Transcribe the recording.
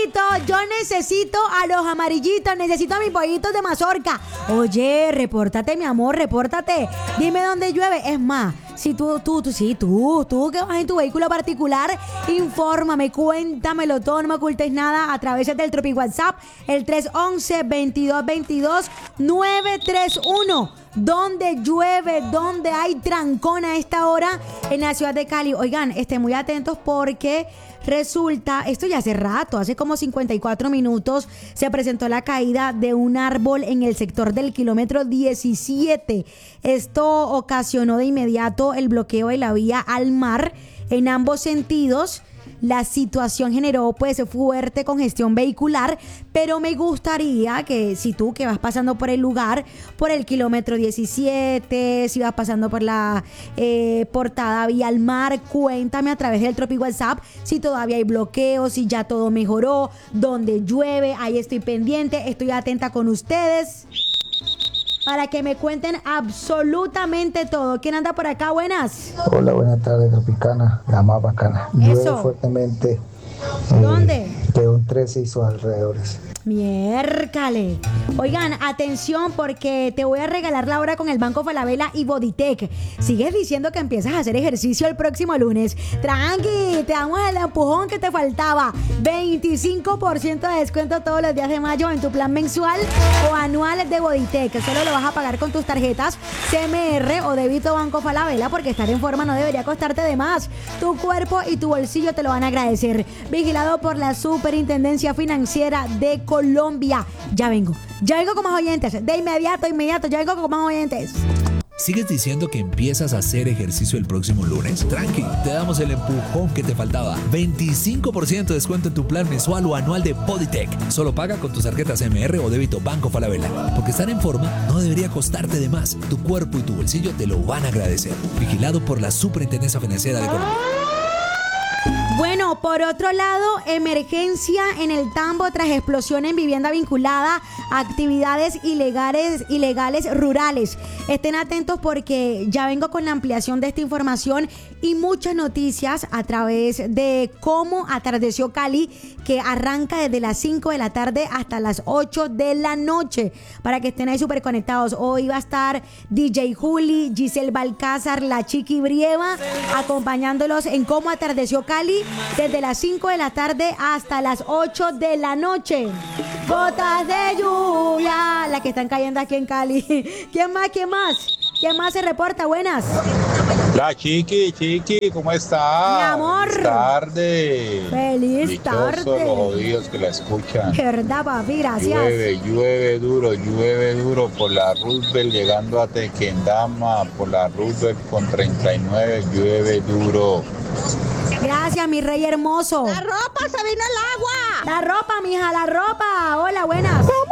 pollito, yo necesito a los amarillitos, necesito a mis pollitos de mazorca. Oye, repórtate, mi amor, repórtate. Dime dónde llueve. Es más, si tú que vas en tu vehículo particular, infórmame, cuéntamelo todo, no me ocultes nada a través del Tropic WhatsApp, el 311-2222-931. ¿Dónde llueve? ¿Dónde hay trancón a esta hora en la ciudad de Cali? Oigan, estén muy atentos porque resulta, esto ya hace rato, hace como 54 minutos, se presentó la caída de un árbol en el sector del kilómetro 17. Esto ocasionó de inmediato el bloqueo de la vía al mar en ambos sentidos. La situación generó pues fuerte congestión vehicular, pero me gustaría que si tú que vas pasando por el lugar, por el kilómetro 17, si vas pasando por la portada vía al mar, cuéntame a través del Tropic WhatsApp si todavía hay bloqueos, si ya todo mejoró, dónde llueve. Ahí estoy pendiente, estoy atenta con ustedes para que me cuenten absolutamente todo. ¿Quién anda por acá? Buenas. Hola, buenas tardes, Tropicana, la más bacana. Llueve fuertemente. ¿Dónde? León 13 y sus alrededores. Miércale. Oigan, atención porque te voy a regalar la hora con el Banco Falabella y Bodytech. Sigues diciendo que empiezas a hacer ejercicio el próximo lunes. Tranqui, te damos el empujón que te faltaba. 25% de descuento todos los días de mayo en tu plan mensual o anual de Bodytech. Solo lo vas a pagar con tus tarjetas CMR o débito Banco Falabella porque estar en forma no debería costarte de más. Tu cuerpo y tu bolsillo te lo van a agradecer. Vigilado por la Superintendencia Financiera de Colombia. Ya vengo con más oyentes. De inmediato, ya vengo con más oyentes. ¿Sigues diciendo que empiezas a hacer ejercicio el próximo lunes? Tranqui, te damos el empujón que te faltaba. 25% de descuento en tu plan mensual o anual de Bodytech. Solo paga con tus tarjetas MR o débito Banco Falabella. Porque estar en forma no debería costarte de más. Tu cuerpo y tu bolsillo te lo van a agradecer. Vigilado por la Superintendencia Financiera de Colombia. Bueno, por otro lado, emergencia en el Tambo tras explosión en vivienda vinculada a actividades ilegales rurales. Estén atentos porque ya vengo con la ampliación de esta información y muchas noticias a través de cómo atardeció Cali, que arranca desde las 5 de la tarde hasta las 8 de la noche, para que estén ahí súper conectados. Hoy va a estar DJ Juli, Giselle Balcázar, la Chiqui Brieva, acompañándolos en cómo atardeció Cali desde las 5 de la tarde hasta las 8 de la noche. Gotas de lluvia, las que están cayendo aquí en Cali. ¿Quién más? ¿Quién más se reporta? Buenas. La Chiqui, ¿cómo está? Mi amor. Feliz tarde. Feliz tarde. Dichosos los jodidos que la escuchan. Verdad, papi, gracias. Llueve duro por la Roosevelt llegando a Tequendama, por la Roosevelt con 39, llueve duro. Gracias, mi rey hermoso. La ropa, se vino el agua. La ropa, mija, la ropa. Hola, buenas. ¿Cómo